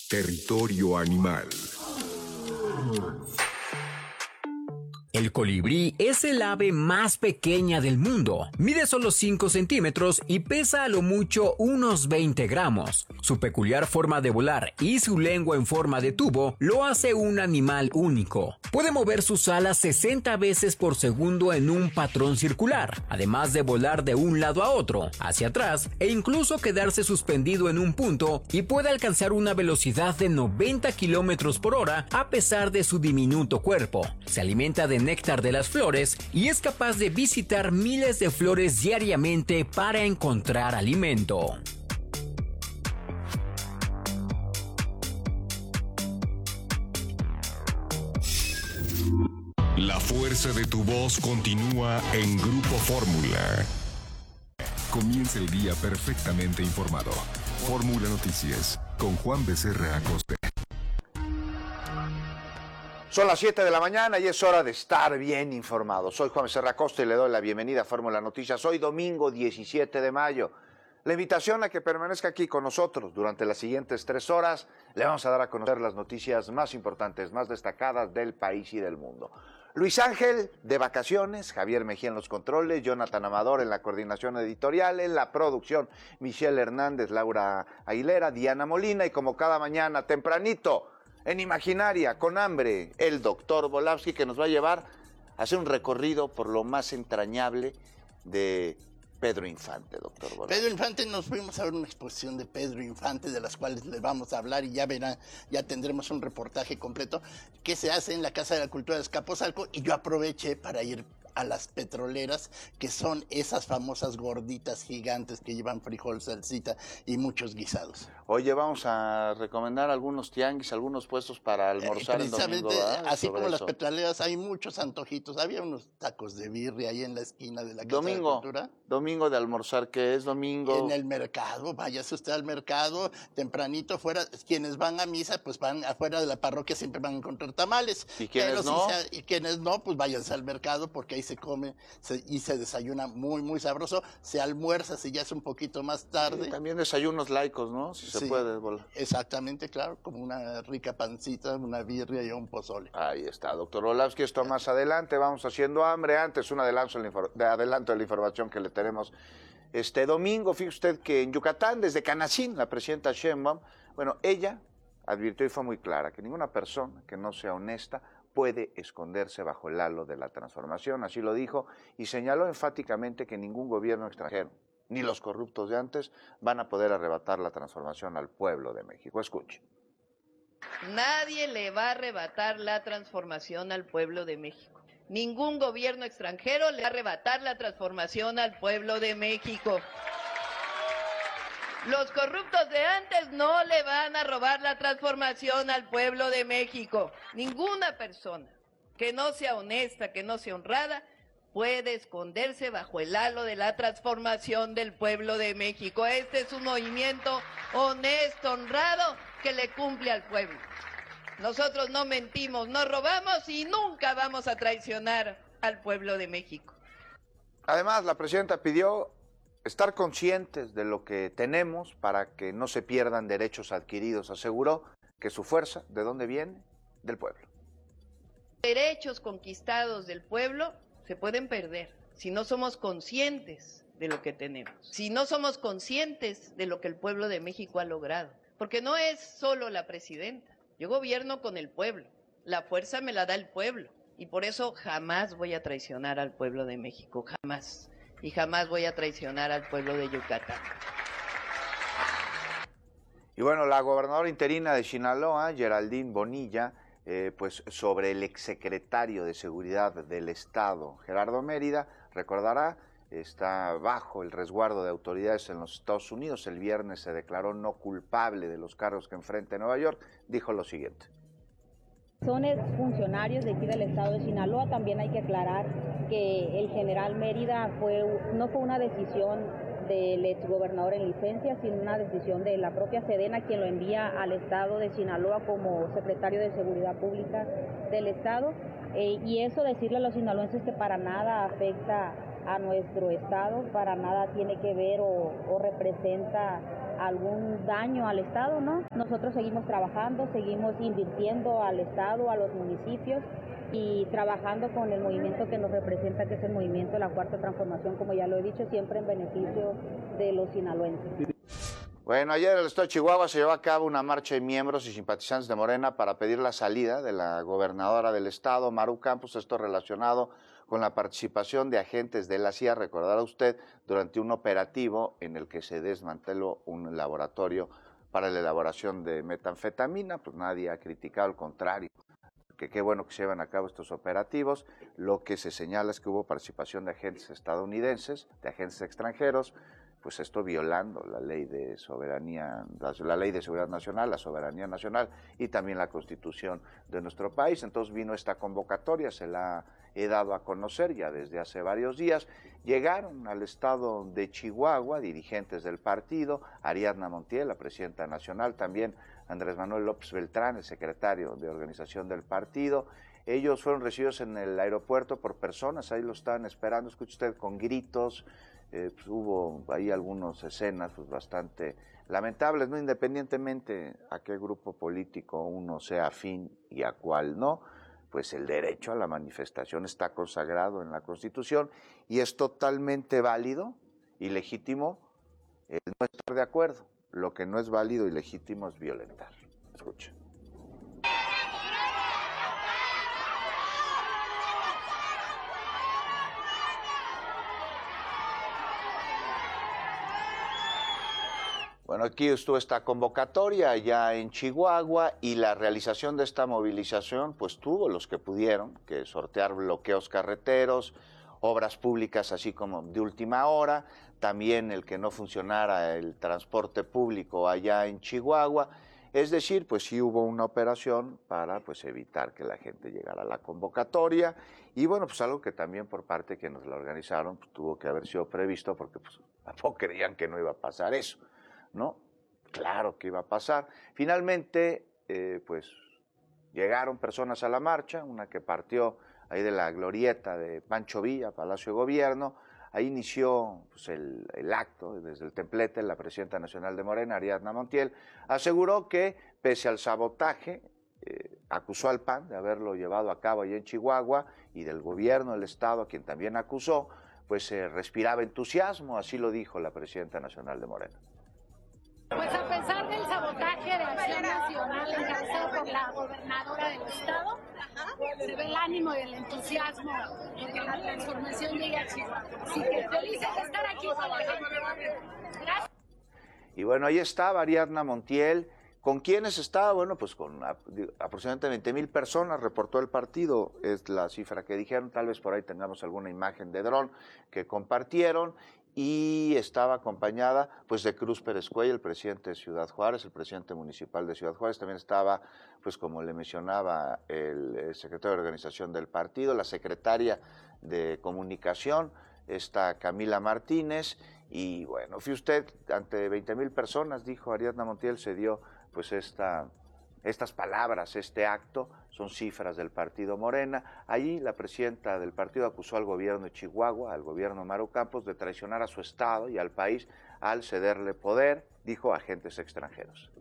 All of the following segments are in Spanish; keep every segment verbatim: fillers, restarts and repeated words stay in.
Territorio animal. El colibrí es el ave más pequeña del mundo. Mide solo cinco centímetros y pesa a lo mucho unos veinte gramos. Su peculiar forma de volar y su lengua en forma de tubo lo hace un animal único. Puede mover sus alas sesenta veces por segundo en un patrón circular, además de volar de un lado a otro, hacia atrás e incluso quedarse suspendido en un punto, y puede alcanzar una velocidad de noventa kilómetros por hora a pesar de su diminuto cuerpo. Se alimenta de néctar de las flores y es capaz de visitar miles de flores diariamente para encontrar alimento. La fuerza de tu voz continúa en Grupo Fórmula. Comienza el día perfectamente informado. Fórmula Noticias con Juan Becerra Acosta. Son las siete de la mañana y es hora de estar bien informado. Soy Juan Becerra Acosta y le doy la bienvenida a Fórmula Noticias. Hoy domingo diecisiete de mayo. La invitación a que permanezca aquí con nosotros durante las siguientes tres horas. Le vamos a dar a conocer las noticias más importantes, más destacadas del país y del mundo. Luis Ángel de vacaciones, Javier Mejía en los controles, Jonathan Amador en la coordinación editorial, en la producción Michelle Hernández, Laura Aguilera, Diana Molina y como cada mañana tempranito en Imaginaria con hambre, el doctor Volavsky, que nos va a llevar a hacer un recorrido por lo más entrañable de Pedro Infante, doctor Volavsky. Pedro Infante, nos fuimos a ver una exposición de Pedro Infante, de las cuales les vamos a hablar y ya verán, ya tendremos un reportaje completo que se hace en la Casa de la Cultura de Azcapotzalco, y yo aproveché para ir a las petroleras, que son esas famosas gorditas gigantes que llevan frijol, salsita y muchos guisados. Oye, vamos a recomendar algunos tianguis, algunos puestos para almorzar eh, en domingo, ¿verdad? Así Sobre como eso. Las petroleras, hay muchos antojitos. Había unos tacos de birria ahí en la esquina de la Casa domingo, de la Cultura. Domingo de almorzar, ¿qué es domingo? En el mercado, váyase usted al mercado, tempranito fuera. Quienes van a misa, pues van afuera de la parroquia, siempre van a encontrar tamales. ¿Y quienes Pero no? Si se, y quienes no, pues váyanse al mercado, porque ahí se come se, y se desayuna muy, muy sabroso. Se almuerza si ya es un poquito más tarde. Sí, también desayunos laicos, ¿no? Si se Sí, puede. Bola. Exactamente, claro, como una rica pancita, una birria y un pozole. Ahí está, doctor Volavsky. Esto más adelante, vamos haciendo hambre. Antes, un adelanto de adelanto de la información que le tenemos este domingo. Fíjese usted que en Yucatán, desde Canacín, la presidenta Sheinbaum, bueno, ella advirtió y fue muy clara que ninguna persona que no sea honesta puede esconderse bajo el halo de la transformación, así lo dijo, y señaló enfáticamente que ningún gobierno extranjero, ni los corruptos de antes, van a poder arrebatar la transformación al pueblo de México. Escuche. Nadie le va a arrebatar la transformación al pueblo de México. Ningún gobierno extranjero le va a arrebatar la transformación al pueblo de México. Los corruptos de antes no le van a robar la transformación al pueblo de México. Ninguna persona que no sea honesta, que no sea honrada, puede esconderse bajo el halo de la transformación del pueblo de México. Este es un movimiento honesto, honrado, que le cumple al pueblo. Nosotros no mentimos, no robamos y nunca vamos a traicionar al pueblo de México. Además, la presidenta pidió estar conscientes de lo que tenemos para que no se pierdan derechos adquiridos. Aseguró que su fuerza, ¿de dónde viene? Del pueblo. Derechos conquistados del pueblo se pueden perder si no somos conscientes de lo que tenemos, si no somos conscientes de lo que el pueblo de México ha logrado. Porque no es solo la presidenta. Yo gobierno con el pueblo, la fuerza me la da el pueblo, y por eso jamás voy a traicionar al pueblo de México, jamás, y jamás voy a traicionar al pueblo de Yucatán. Y bueno, la gobernadora interina de Sinaloa, Geraldine Bonilla, eh, pues sobre el exsecretario de Seguridad del Estado, Gerardo Mérida, recordará, está bajo el resguardo de autoridades en los Estados Unidos. El viernes se declaró no culpable de los cargos que enfrenta en Nueva York. Dijo lo siguiente. Son exfuncionarios de aquí del estado de Sinaloa. También hay que aclarar que el general Mérida fue, no fue una decisión del exgobernador en licencia, sino una decisión de la propia Sedena, quien lo envía al estado de Sinaloa como secretario de Seguridad Pública del estado. Eh, y eso decirle a los sinaloenses que para nada afecta a nuestro estado, para nada tiene que ver o, o representa algún daño al Estado, ¿no? Nosotros seguimos trabajando, seguimos invirtiendo al Estado, a los municipios y trabajando con el movimiento que nos representa, que es el movimiento de la Cuarta Transformación, como ya lo he dicho, siempre en beneficio de los sinaloenses. Bueno, ayer en el estado de Chihuahua se llevó a cabo una marcha de miembros y simpatizantes de Morena para pedir la salida de la gobernadora del estado, Maru Campos, esto relacionado con la participación de agentes de la C I A, recordará usted, durante un operativo en el que se desmanteló un laboratorio para la elaboración de metanfetamina. Pues nadie ha criticado, al contrario, que qué bueno que se llevan a cabo estos operativos. Lo que se señala es que hubo participación de agentes estadounidenses, de agentes extranjeros, pues esto violando la ley de soberanía, la, la ley de seguridad nacional, la soberanía nacional y también la Constitución de nuestro país. Entonces vino esta convocatoria, se la he dado a conocer ya desde hace varios días. Llegaron al estado de Chihuahua dirigentes del partido, Ariadna Montiel, la presidenta nacional, también Andrés Manuel López Beltrán, el secretario de organización del partido. Ellos fueron recibidos en el aeropuerto por personas, ahí lo estaban esperando, escuche usted, con gritos. Eh, pues hubo ahí algunas escenas pues, bastante lamentables, ¿no? Independientemente a qué grupo político uno sea afín y a cuál no, pues el derecho a la manifestación está consagrado en la Constitución y es totalmente válido y legítimo el no estar de acuerdo. Lo que no es válido y legítimo es violentar. Escucha. Bueno, aquí estuvo esta convocatoria ya en Chihuahua y la realización de esta movilización, pues tuvo los que pudieron, que sortear bloqueos carreteros, obras públicas así como de última hora, también el que no funcionara el transporte público allá en Chihuahua. Es decir, pues sí hubo una operación para pues evitar que la gente llegara a la convocatoria y bueno, pues algo que también por parte de quienes la organizaron pues, tuvo que haber sido previsto porque pues tampoco creían que no iba a pasar eso. ¿No? Claro que iba a pasar. Finalmente, eh, pues, llegaron personas a la marcha, una que partió ahí de la glorieta de Pancho Villa, Palacio de Gobierno, ahí inició pues, el, el acto, desde el templete, la presidenta nacional de Morena, Ariadna Montiel, aseguró que, pese al sabotaje, eh, acusó al P A N de haberlo llevado a cabo allí en Chihuahua, y del gobierno del Estado, a quien también acusó, pues se eh, respiraba entusiasmo, así lo dijo la presidenta nacional de Morena. Pues a pesar del sabotaje de Acción Nacional encabezado por la gobernadora del estado, se ve el ánimo y el entusiasmo de que la transformación llegue a Chihuahua. Así que felices de estar aquí con la gente. Gracias. Y bueno, ahí estaba Ariadna Montiel. ¿Con quiénes estaba? Bueno, pues con aproximadamente veinte mil personas, reportó el partido, es la cifra que dijeron, tal vez por ahí tengamos alguna imagen de dron que compartieron, y estaba acompañada pues de Cruz Pérez Cuellar, el presidente de Ciudad Juárez, el presidente municipal de Ciudad Juárez, también estaba, pues como le mencionaba, el, el secretario de organización del partido, la secretaria de comunicación, está Camila Martínez, y bueno, fue usted, ante veinte mil personas, dijo Ariadna Montiel, se dio pues esta, estas palabras, este acto, son cifras del partido Morena. Allí la presidenta del partido acusó al gobierno de Chihuahua, al gobierno Maru Campos, de traicionar a su estado y al país al cederle poder, dijo, a agentes extranjeros.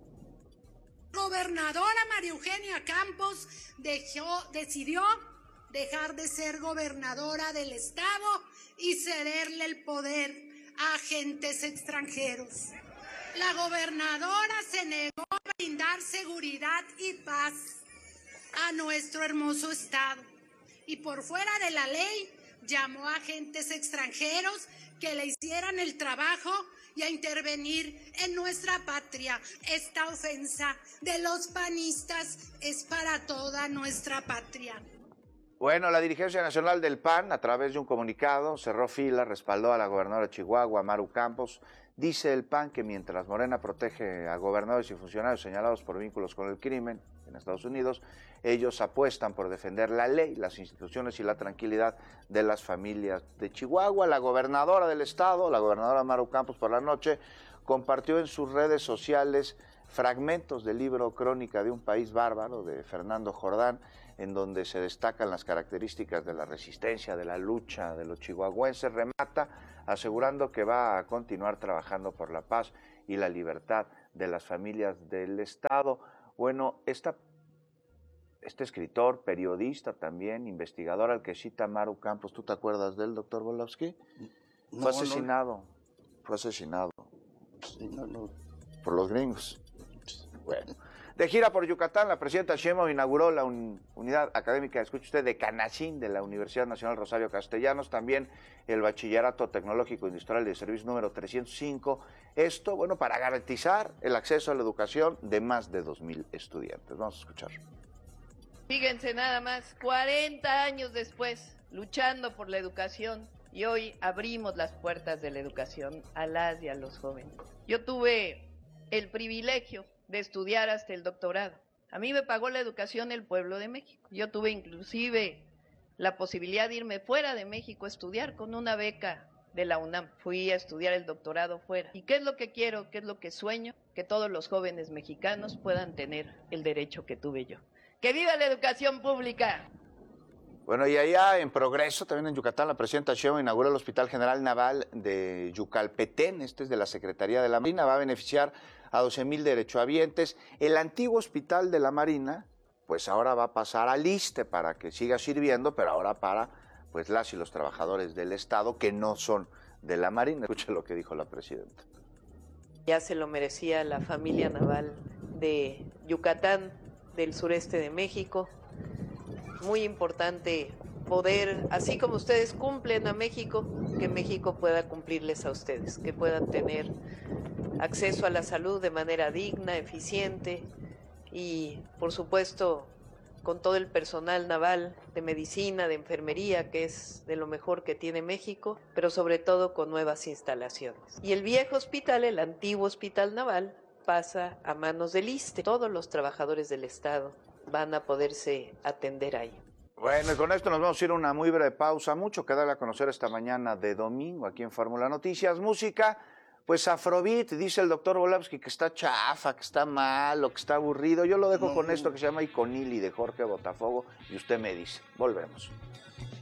Gobernadora María Eugenia Campos dejó, decidió dejar de ser gobernadora del estado y cederle el poder a agentes extranjeros. La gobernadora se negó a brindar seguridad y paz a nuestro hermoso estado y por fuera de la ley llamó a agentes extranjeros que le hicieran el trabajo y a intervenir en nuestra patria. Esta ofensa de los panistas es para toda nuestra patria. Bueno, la dirigencia nacional del P A N, a través de un comunicado, cerró fila, respaldó a la gobernadora de Chihuahua, Maru Campos. Dice el P A N que mientras Morena protege a gobernadores y funcionarios señalados por vínculos con el crimen en Estados Unidos, ellos apuestan por defender la ley, las instituciones y la tranquilidad de las familias de Chihuahua. La gobernadora del estado, la gobernadora Maru Campos, por la noche, compartió en sus redes sociales fragmentos del libro Crónica de un país bárbaro, de Fernando Jordán, en donde se destacan las características de la resistencia, de la lucha de los chihuahuenses. Remata asegurando que va a continuar trabajando por la paz y la libertad de las familias del Estado. Bueno, esta, este escritor, periodista también, investigador al que cita Maru Campos, ¿tú te acuerdas de él, doctor Volosky? No, fue asesinado, no. fue asesinado sí, no, no. por los gringos. Bueno. De gira por Yucatán, la presidenta Sheinbaum inauguró la un, unidad académica, escuche usted, de Canacín de la Universidad Nacional Rosario Castellanos, también el Bachillerato Tecnológico Industrial de Servicio número trescientos cinco. Esto, bueno, para garantizar el acceso a la educación de más de dos mil estudiantes. Vamos a escuchar. Fíjense nada más, cuarenta años después, luchando por la educación, y hoy abrimos las puertas de la educación a las y a los jóvenes. Yo tuve el privilegio de estudiar hasta el doctorado. A mí me pagó la educación el pueblo de México. Yo tuve inclusive la posibilidad de irme fuera de México a estudiar con una beca de la UNAM. Fui a estudiar el doctorado fuera. ¿Y qué es lo que quiero? ¿Qué es lo que sueño? Que todos los jóvenes mexicanos puedan tener el derecho que tuve yo. ¡Que viva la educación pública! Bueno, y allá en Progreso, también en Yucatán, la presidenta Sheinbaum inauguró el Hospital General Naval de Yucalpetén, este es de la Secretaría de la Marina, va a beneficiar a doce mil derechohabientes. El antiguo Hospital de la Marina, pues ahora va a pasar al ISSSTE para que siga sirviendo, pero ahora para pues las y los trabajadores del Estado que no son de la Marina. Escuche lo que dijo la presidenta. Ya se lo merecía la familia naval de Yucatán, del sureste de México. Muy importante poder, así como ustedes cumplen a México, que México pueda cumplirles a ustedes, que puedan tener acceso a la salud de manera digna, eficiente y, por supuesto, con todo el personal naval de medicina, de enfermería, que es de lo mejor que tiene México, pero sobre todo con nuevas instalaciones. Y el viejo hospital, el antiguo hospital naval, pasa a manos del ISSSTE. Todos los trabajadores del Estado van a poderse atender ahí. Bueno, y con esto nos vamos a ir a una muy breve pausa. Mucho que darle a conocer esta mañana de domingo aquí en Fórmula Noticias. Música, pues Afrobeat, dice el doctor Volosky que está chafa, que está malo, que está aburrido. Yo lo dejo con esto que se llama Iconili de Jorge Botafogo y usted me dice. Volvemos.